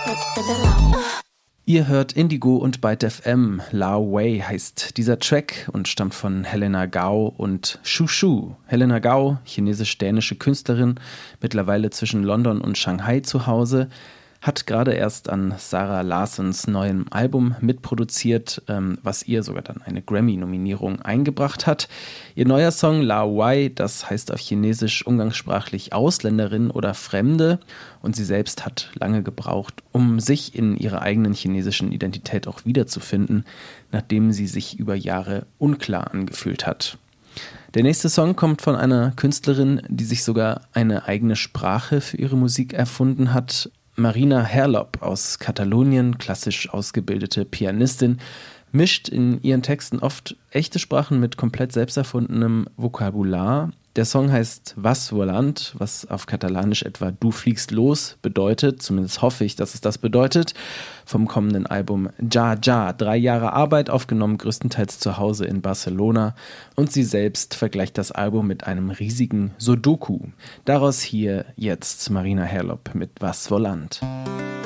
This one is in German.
Ihr hört Indigo und Byte FM. Lao Wei heißt dieser Track und stammt von Helena Gao und Shushu. Helena Gao, chinesisch-dänische Künstlerin, mittlerweile zwischen London und Shanghai zu Hause, hat gerade erst an Zara Larssons neuem Album mitproduziert, was ihr sogar dann eine Grammy-Nominierung eingebracht hat. Ihr neuer Song Lao Wei, das heißt auf Chinesisch umgangssprachlich Ausländerin oder Fremde, und sie selbst hat lange gebraucht, um sich in ihrer eigenen chinesischen Identität auch wiederzufinden, nachdem sie sich über Jahre unklar angefühlt hat. Der nächste Song kommt von einer Künstlerin, die sich sogar eine eigene Sprache für ihre Musik erfunden hat. Marina Herlop aus Katalonien, klassisch ausgebildete Pianistin, mischt in ihren Texten oft echte Sprachen mit komplett selbst erfundenem Vokabular. Der Song heißt Was Volant, was auf Katalanisch etwa Du fliegst los bedeutet, zumindest hoffe ich, dass es das bedeutet, vom kommenden Album Ja Ja. 3 Jahre Arbeit, aufgenommen größtenteils zu Hause in Barcelona, und sie selbst vergleicht das Album mit einem riesigen Sudoku. Daraus hier jetzt Marina Herlop mit Was Volant.